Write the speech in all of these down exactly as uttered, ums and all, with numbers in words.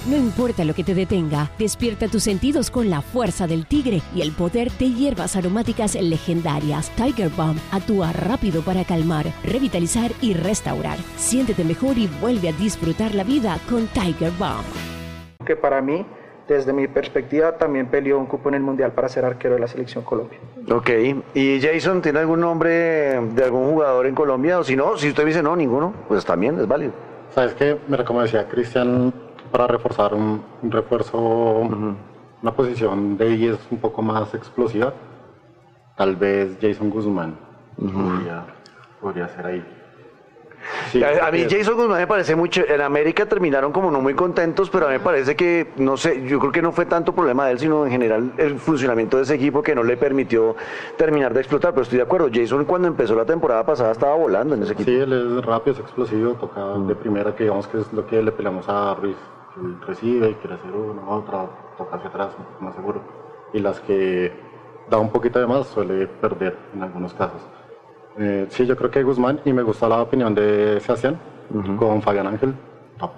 No importa lo que te detenga, despierta tus sentidos con la fuerza del tigre y el poder de hierbas aromáticas legendarias. Tiger Balm actúa rápido para calmar, revitalizar y restaurar. Siéntete mejor y vuelve a disfrutar la vida con Tiger Balm. Que para mí, desde mi perspectiva, también peleó un cupo en el Mundial para ser arquero de la Selección Colombia. Ok, ¿y Jason tiene algún nombre de algún jugador en Colombia? O si no, si usted dice no, ninguno, pues también es válido. ¿Sabes qué? Mira, como decía Cristian, para reforzar un, un refuerzo, uh-huh. una posición de diez un poco más explosiva, tal vez Jason Guzmán uh-huh. podría, podría ser ahí. Sí, a, a mí Jason Guzmán me parece mucho. En América terminaron como no muy contentos, pero a mí me parece que, no sé, yo creo que no fue tanto problema de él, sino en general el funcionamiento de ese equipo que no le permitió terminar de explotar. Pero estoy de acuerdo, Jason cuando empezó la temporada pasada estaba volando en ese equipo. Sí, él es rápido, es explosivo, toca mm. de primera, que digamos que es lo que le peleamos a Ruiz. Él recibe y quiere hacer una, otra, toca hacia atrás, más seguro. Y las que da un poquito de más suele perder en algunos casos. Eh, sí, yo creo que Guzmán, y me gusta la opinión de Sebastián uh-huh. con Fabián Ángel. Top.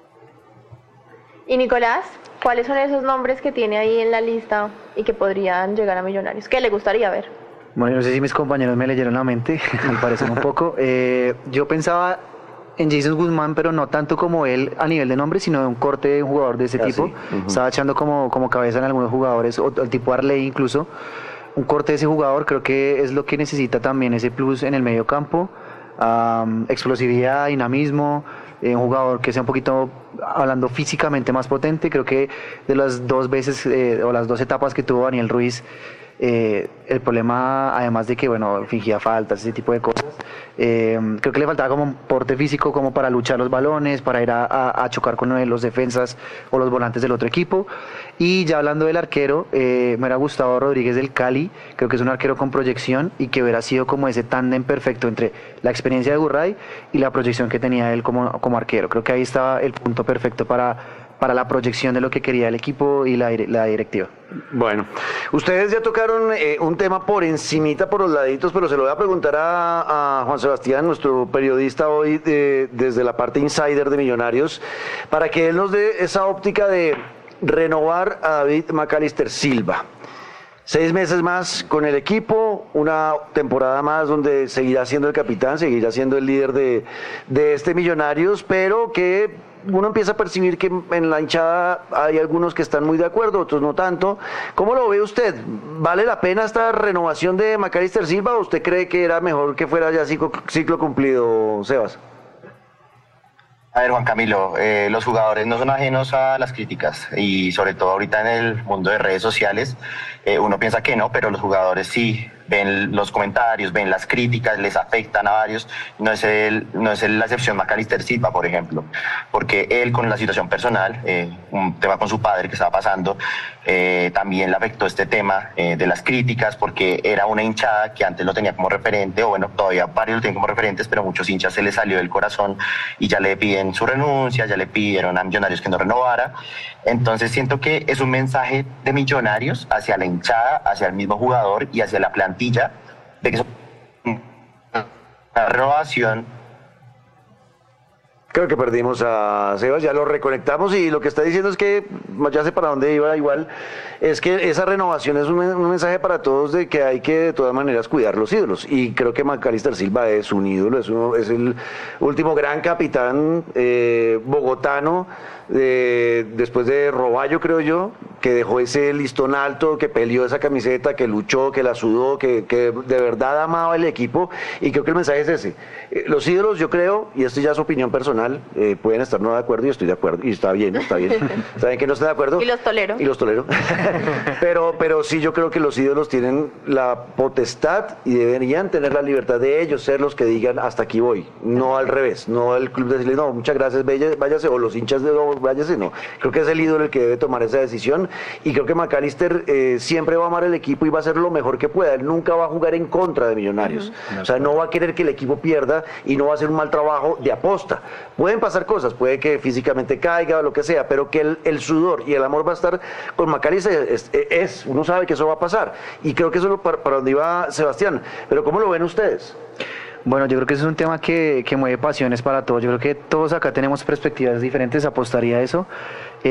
Y Nicolás, ¿cuáles son esos nombres que tiene ahí en la lista y que podrían llegar a Millonarios? ¿Qué le gustaría ver? Bueno, no sé si mis compañeros me leyeron la mente, al parecer un poco. Eh, yo pensaba en Jason Guzmán, pero no tanto como él a nivel de nombre, sino de un corte de un jugador de ese ah, tipo. Sí. Uh-huh. Estaba echando como, como cabeza en algunos jugadores, o el tipo Arley incluso. Un corte de ese jugador creo que es lo que necesita también ese plus en el medio campo, um, explosividad, dinamismo, eh, un jugador que sea un poquito, hablando físicamente, más potente. Creo que de las dos veces eh, o las dos etapas que tuvo Daniel Ruiz, eh, el problema, además de que bueno fingía faltas, ese tipo de cosas, eh, creo que le faltaba como un porte físico como para luchar los balones, para ir a, a, a chocar con los defensas o los volantes del otro equipo. Y ya hablando del arquero, eh, me hubiera gustado Rodríguez del Cali. Creo que es un arquero con proyección y que hubiera sido como ese tándem perfecto entre la experiencia de Gurray y la proyección que tenía él como, como arquero. Creo que ahí estaba el punto perfecto para, para la proyección de lo que quería el equipo y la, la directiva. Bueno, ustedes ya tocaron eh, un tema por encimita, por los laditos, pero se lo voy a preguntar a, a Juan Sebastián, nuestro periodista hoy de, desde la parte insider de Millonarios, para que él nos dé esa óptica de renovar a David McAllister Silva. Seis meses más con el equipo, una temporada más donde seguirá siendo el capitán, seguirá siendo el líder de, de este Millonarios, pero que uno empieza a percibir que en la hinchada hay algunos que están muy de acuerdo, otros no tanto. ¿Cómo lo ve usted? ¿Vale la pena esta renovación de McAllister Silva o usted cree que era mejor que fuera ya ciclo, ciclo cumplido, Sebas? A ver, Juan Camilo, eh, los jugadores no son ajenos a las críticas y sobre todo ahorita en el mundo de redes sociales, eh, uno piensa que no, pero los jugadores sí ven los comentarios, ven las críticas, les afectan a varios. No es, el, no es el, la excepción McAllister Silva, por ejemplo, porque él con la situación personal, eh, un tema con su padre que estaba pasando, eh, también le afectó este tema eh, de las críticas, porque era una hinchada que antes lo tenía como referente, o bueno, todavía varios lo tienen como referentes, pero muchos hinchas se les salió del corazón y ya le piden su renuncia, ya le pidieron a Millonarios que no renovara. Entonces siento que es un mensaje de Millonarios hacia la hinchada, hacia el mismo jugador y hacia la plantilla de que es una renovación. Creo que perdimos a Sebas, ya lo reconectamos y lo que está diciendo es que, ya sé para dónde iba igual, es que esa renovación es un, un mensaje para todos de que hay que de todas maneras cuidar los ídolos y creo que McAllister Silva es un ídolo, es, uno, es el último gran capitán eh, bogotano, de, después de Roballo creo yo, que dejó ese listón alto, que peleó esa camiseta, que luchó, que la sudó, que, que de verdad amaba el equipo y creo que el mensaje es ese. Eh, los ídolos yo creo, y esto ya es opinión personal, eh, pueden estar no de acuerdo y estoy de acuerdo, y está bien, está bien, saben que no estoy de acuerdo. Y los tolero. Y los tolero. pero, pero sí yo creo que los ídolos tienen la potestad y deberían tener la libertad de ellos ser los que digan hasta aquí voy, no al revés, no el club decirle no, muchas gracias, váyase, o los hinchas de no, váyase, no. Creo que es el ídolo el que debe tomar esa decisión y creo que McAllister eh, siempre va a amar el equipo y va a hacer lo mejor que pueda, él nunca va a jugar en contra de Millonarios, uh-huh. O sea, no va a querer que el equipo pierda y no va a hacer un mal trabajo de aposta. Pueden pasar cosas, puede que físicamente caiga o lo que sea, pero que el, el sudor y el amor va a estar con McAllister, es, es, uno sabe que eso va a pasar y creo que eso es lo para, para donde iba Sebastián, pero ¿cómo lo ven ustedes? Bueno, yo creo que eso es un tema que, que mueve pasiones para todos. Yo creo que todos acá tenemos perspectivas diferentes, apostaría a eso.